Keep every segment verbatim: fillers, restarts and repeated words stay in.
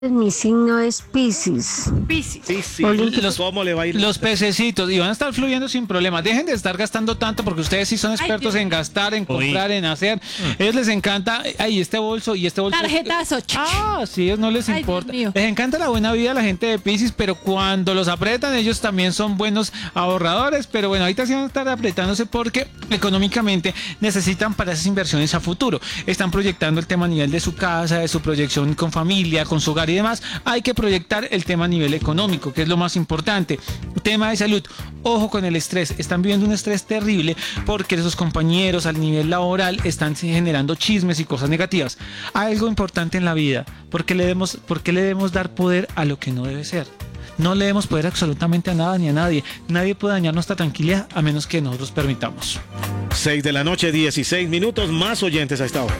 Mi signo es Piscis. Piscis. Sí, sí. Los, ¿Cómo le va a ir? Los pececitos, y van a estar fluyendo sin problema. Dejen de estar gastando tanto porque ustedes sí son expertos Ay, en gastar, en Uy. comprar, en hacer. A ellos les encanta, ay, este bolso y este bolso. Tarjetazo. Ah, sí, a ellos no les Ay, importa. Dios mío. Les encanta la buena vida a la gente de Piscis, pero cuando los apretan, ellos también son buenos ahorradores. Pero bueno, ahorita sí van a estar apretándose porque económicamente necesitan para esas inversiones a futuro. Están proyectando el tema a nivel de su casa, de su proyección con familia, con su hogar y demás. Hay que proyectar el tema a nivel económico, que es lo más importante. Tema de salud, ojo con el estrés. Están viviendo un estrés terrible porque sus compañeros al nivel laboral están generando chismes y cosas negativas. Algo importante en la vida, porque le debemos, porque le debemos dar poder a lo que no debe ser. No le demos poder absolutamente a nada ni a nadie. Nadie puede dañar nuestra tranquilidad a menos que nosotros permitamos. seis de la noche, dieciséis minutos, más oyentes a esta hora.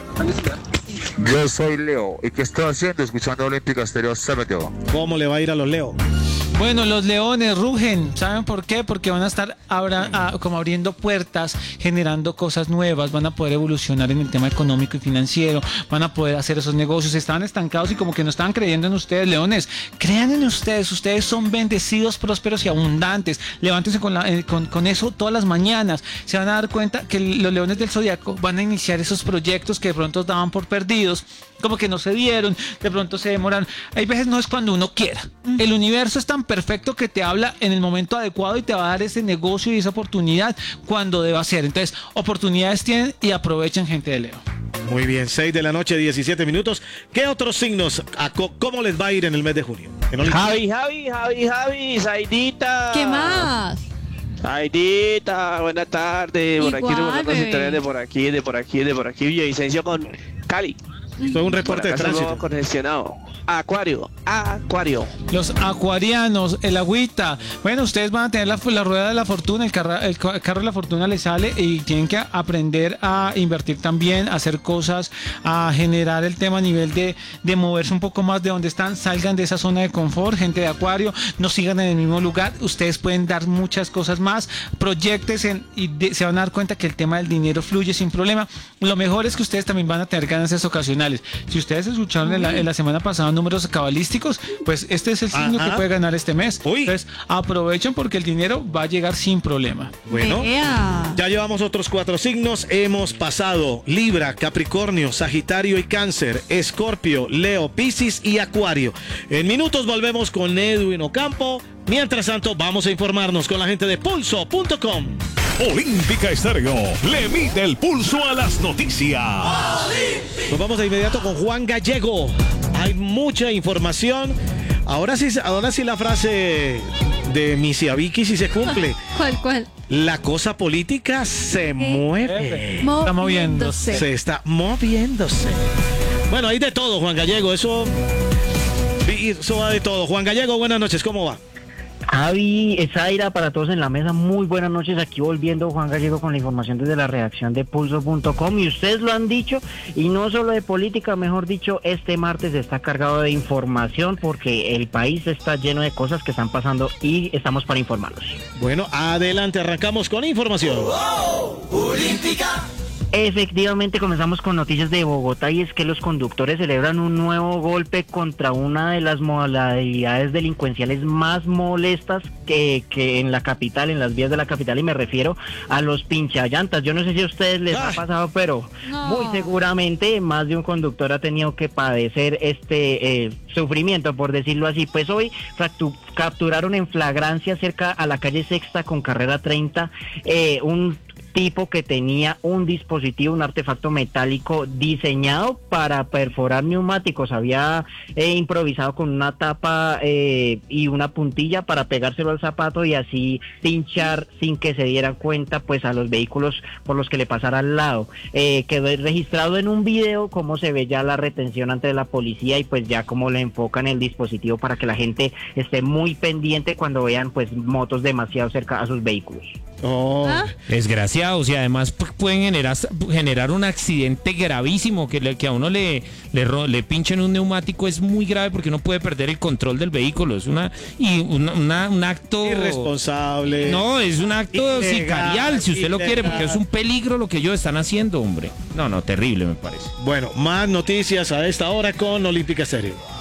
Yo soy Leo. ¿Y qué estoy haciendo? Escuchando Olímpica Estéreo Sábado. ¿Cómo le va a ir a los Leo? Bueno, los leones rugen. ¿Saben por qué? Porque van a estar abra, a, como abriendo puertas, generando cosas nuevas, van a poder evolucionar en el tema económico y financiero, van a poder hacer esos negocios. Estaban estancados y como que no estaban creyendo en ustedes, leones. Crean en ustedes, ustedes son bendecidos, prósperos y abundantes. Levántense con, la, eh, con, con eso todas las mañanas. Se van a dar cuenta que los leones del zodiaco van a iniciar esos proyectos que de pronto daban por perdidos, como que no se dieron, de pronto se demoran. Hay veces no es cuando uno quiera. El universo es tan perfecto que te habla en el momento adecuado y te va a dar ese negocio y esa oportunidad cuando deba ser. Entonces, oportunidades tienen y aprovechen, gente de Leo. Muy bien, seis de la noche, diecisiete minutos. ¿Qué otros signos? A co- ¿Cómo les va a ir en el mes de junio? En Olímpica. Javi, Javi, Javi, Javi, Zaidita. ¿Qué más? Zaidita, buena tarde. Por aquí Igual, tenemos unas bebé. historias de por aquí, de por aquí, de por aquí. Villavicencio con Cali. Esto es un reporte de Por acá tránsito. estamos congestionado. Acuario, Acuario. Los acuarianos, el agüita. Bueno, ustedes van a tener la, la rueda de la fortuna, el, carra, el carro de la fortuna les sale y tienen que aprender a invertir también, a hacer cosas, a generar el tema a nivel de, de moverse un poco más de donde están. Salgan de esa zona de confort, gente de Acuario, no sigan en el mismo lugar. Ustedes pueden dar muchas cosas más, proyecten y de, se van a dar cuenta que el tema del dinero fluye sin problema. Lo mejor es que ustedes también van a tener ganancias ocasionales. Si ustedes escucharon en la, en la semana pasada números cabalísticos, pues este es el signo Ajá. que puede ganar este mes. Uy. Entonces aprovechen porque el dinero va a llegar sin problema. Bueno, Vea. ya llevamos otros cuatro signos. Hemos pasado Libra, Capricornio, Sagitario y Cáncer, Escorpio, Leo, Piscis y Acuario. En minutos volvemos con Edwin Ocampo. Mientras tanto, vamos a informarnos con la gente de pulso punto com. Olímpica Estéreo le mide el pulso a las noticias. Nos vamos de inmediato con Juan Gallego. Hay mucha información. Ahora sí, ahora sí la frase de Misia Vicky sí se cumple. ¿Cuál, cuál? La cosa política se mueve. Está moviéndose. Se está moviéndose. Bueno, hay de todo, Juan Gallego. Eso, eso va de todo. Juan Gallego, buenas noches. ¿Cómo va? Javi, Zaira, para todos en la mesa, muy buenas noches. Aquí volviendo Juan Gallego con la información desde la redacción de pulso punto com. Y ustedes lo han dicho, y no solo de política, mejor dicho, este martes está cargado de información porque el país está lleno de cosas que están pasando y estamos para informarlos. Bueno, adelante, arrancamos con información. Efectivamente, comenzamos con noticias de Bogotá y es que los conductores celebran un nuevo golpe contra una de las modalidades delincuenciales más molestas que, que en la capital, en las vías de la capital, y me refiero a los pinchallantas. Yo no sé si a ustedes les Ah. ha pasado, pero No. muy seguramente más de un conductor ha tenido que padecer este eh, sufrimiento, por decirlo así. Pues hoy fractu- capturaron en flagrancia cerca a la calle Sexta con carrera treinta eh, un tipo que tenía un dispositivo, un artefacto metálico diseñado para perforar neumáticos. Había eh, improvisado con una tapa eh, y una puntilla para pegárselo al zapato y así pinchar sin que se dieran cuenta pues a los vehículos por los que le pasara al lado. Eh, quedó registrado en un video cómo se ve ya la retención ante la policía y pues ya cómo le enfocan el dispositivo para que la gente esté muy pendiente cuando vean pues motos demasiado cerca a sus vehículos. Oh. ¿Ah? Desgraciados, y además p- pueden generar generar un accidente gravísimo, que, le, que a uno le, le, ro- le pinchen un neumático es muy grave porque uno puede perder el control del vehículo. Es una y una, una- un acto Irresponsable. No, es un acto Ilegal, sicarial, si usted lo quiere, porque ilegal. es un peligro lo que ellos están haciendo, hombre. No, no, terrible me parece. Bueno, más noticias a esta hora con Olímpica Estéreo.